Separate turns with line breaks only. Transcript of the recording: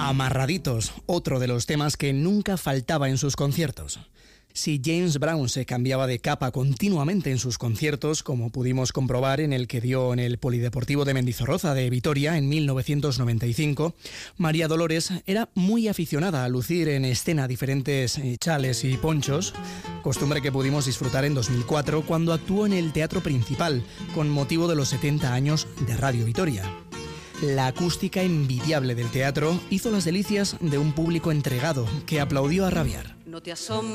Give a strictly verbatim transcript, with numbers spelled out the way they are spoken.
Amarraditos, otro de los temas que nunca faltaba en sus conciertos. Si James Brown se cambiaba de capa continuamente en sus conciertos, como pudimos comprobar en el que dio en el Polideportivo de Mendizorroza de Vitoria en mil novecientos noventa y cinco, María Dolores era muy aficionada a lucir en escena diferentes chales y ponchos, costumbre que pudimos disfrutar en dos mil cuatro cuando actuó en el Teatro Principal con motivo de los setenta años de Radio Vitoria. La acústica envidiable del teatro hizo las delicias de un público entregado que aplaudió a rabiar.
No te asombres.